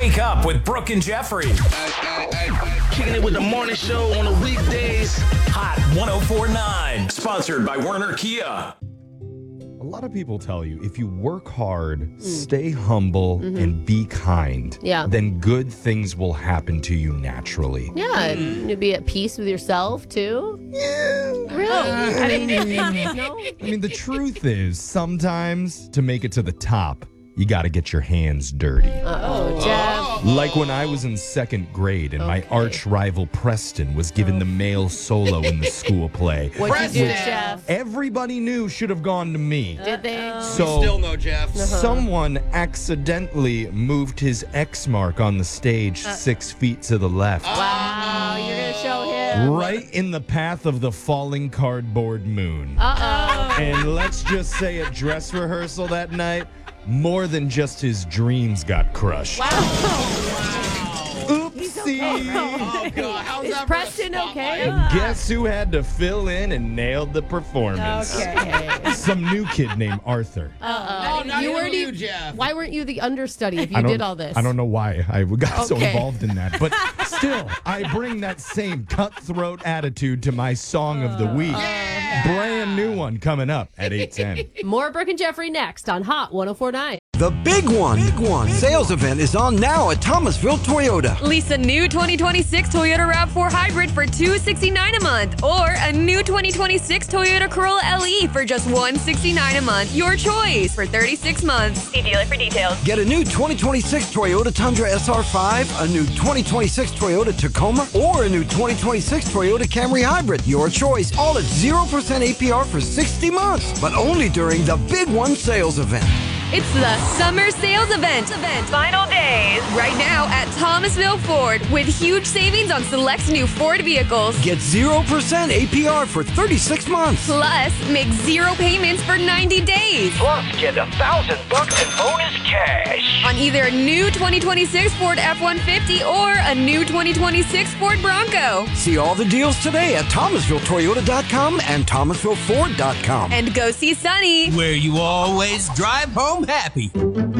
Wake up with Brooke and Jeffrey. Kicking it with the morning show on the weekdays. Hot 104.9. Sponsored by Werner Kia. A lot of people tell you if you work hard, stay humble, and be kind, then good things will happen to you naturally. Yeah, to be at peace with yourself, too. Yeah. Really? No? I mean, the truth is, sometimes to make it to the top, you got to get your hands dirty. Jeff. Like when I was in second grade and my arch rival Preston was given the male solo in the school play. What'd you do, Jeff? Everybody knew should have gone to me. Did they? So Still no Jeff. someone accidentally moved his X mark on the stage 6 feet to the left. Wow, you're going to show him. Right in the path of the falling cardboard moon. Uh-oh. And let's just say at dress rehearsal that night, more than just his dreams got crushed. Oopsie. Oh, God. How's Is that Preston okay? Guess who had to fill in and nailed the performance? Okay. Some new kid named Arthur. Oh, not You weren't you, Jeff. Why weren't you the understudy if you did all this? I don't know why I got so Okay. involved in that. But still, I bring that same cutthroat attitude to my song of the week. Brand new one coming up at 8:10. More Brooke and Jeffrey next on Hot 104.9. The big one sales event is on now at Thomasville Toyota. Lease a new 2026 Toyota RAV4 Hybrid for $269 a month, or a new 2026 Toyota Corolla LE for just $169 a month. Your choice for 36 months. See dealer for details. Get a new 2026 Toyota Tundra SR5, a new 2026 Toyota Tacoma, or a new 2026 Toyota Camry Hybrid. Your choice, all at 0% APR for 60 months, but only during the big one sales event. It's the summer sales event. Final days. Right now at Thomasville Ford with huge savings on select new Ford vehicles. Get 0% APR for 36 months. Plus, make zero payments for 90 days. Plus, get $1,000 in bonus cash. On either a new 2026 Ford F-150 or a new 2026 Ford Bronco. See all the deals today at ThomasvilleToyota.com and ThomasvilleFord.com. And go see Sunny. Where you always drive home happy.